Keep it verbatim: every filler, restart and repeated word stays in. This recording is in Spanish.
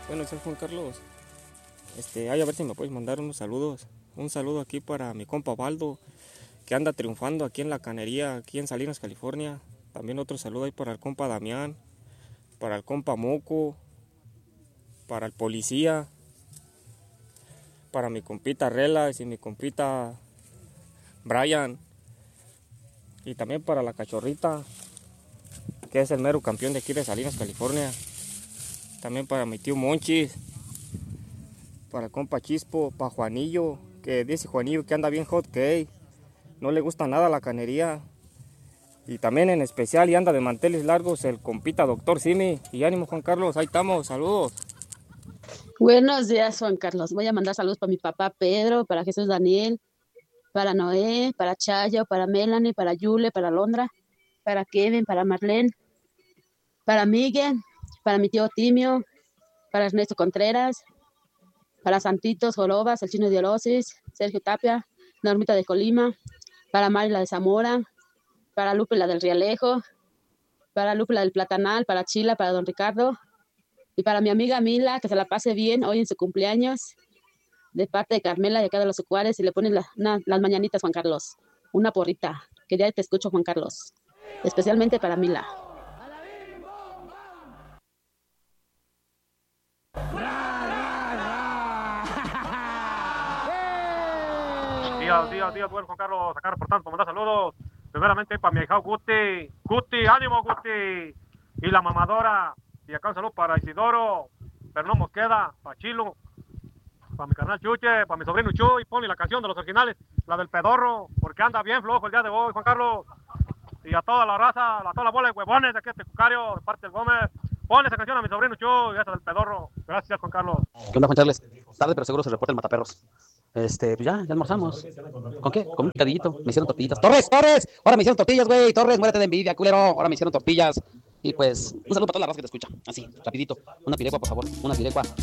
Bueno, soy Juan Carlos. Este, ay, a ver si me puedes mandar unos saludos. Un saludo aquí para mi compa Baldo, que anda triunfando aquí en la canería, aquí en Salinas, California. También otro saludo ahí para el compa Damián, para el compa Moco, para el policía, para mi compita Relas y mi compita Brian. Y también para la cachorrita, que es el mero campeón de aquí de Salinas, California. También para mi tío Monchis, para el compa Chispo, para Juanillo, que dice Juanillo que anda bien hot que no le gusta nada la canería. Y también en especial y anda de manteles largos el compita Doctor Simi. Y ánimo Juan Carlos, ahí estamos, saludos. Buenos días, Juan Carlos. Voy a mandar saludos para mi papá Pedro, para Jesús Daniel, para Noé, para Chayo, para Melanie, para Yule, para Londra, para Kevin, para Marlene, para Miguel, para mi tío Timio, para Ernesto Contreras, para Santitos Jorobas, el chino de Orosis, Sergio Tapia, Normita de Colima, para Marila de Zamora, para Lupe la del Rialejo, para Lupe la del Platanal, para Chila, para Don Ricardo, y para mi amiga Mila, que se la pase bien hoy en su cumpleaños, de parte de Carmela y acá de los Ucuares, y le pones la, na, las mañanitas, Juan Carlos, una porrita, que ya te escucho, Juan Carlos, especialmente para Mila. Días, días, días, bueno, Juan Carlos, acá reportando, para mandar saludos. Primeramente para mi hija Guti, Guti, ánimo Guti, y la mamadora, y acá un saludo para Isidoro, Fernando Mosqueda, para Chilo, para mi carnal Chuche, para mi sobrino Chu, y ponle la canción de los originales, la del pedorro, porque anda bien flojo el día de hoy, Juan Carlos, y a toda la raza, a toda la bola de huevones de aquí de Tecucario, de parte del Gómez, ponle esa canción a mi sobrino Chu, y esa del pedorro, gracias Juan Carlos. ¿Qué onda, Juan Charles? Tarde, pero seguro se reporta el mataperros. Este, pues ya, ya almorzamos. ¿Con qué? Con un picadillito. Me hicieron tortillitas. ¡Torres, Torres! Ahora me hicieron tortillas, güey. Torres, muérete de envidia, culero. Ahora me hicieron tortillas. Y pues, un saludo para toda la raza que te escucha. Así, rapidito. Una piregua, por favor. Una piregua.